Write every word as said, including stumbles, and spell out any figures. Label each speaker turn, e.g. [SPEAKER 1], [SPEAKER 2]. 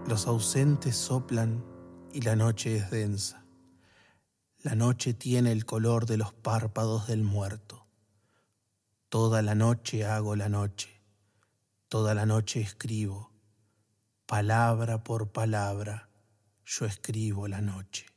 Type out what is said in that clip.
[SPEAKER 1] Los ausentes soplan y la noche es densa. La noche tiene el color de los párpados del muerto. Toda la noche hago la noche, toda la noche escribo. Palabra por palabra, yo escribo la noche.